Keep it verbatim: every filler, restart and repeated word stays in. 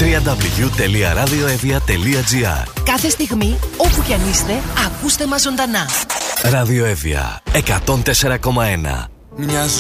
double-u double-u double-u τελεία ραδιοevia τελεία gr. Κάθε στιγμή, όπου κι αν είστε, ακούστε μας ζωντανά. Ραδιοevia εκατόν τέσσερα κόμμα ένα. Μια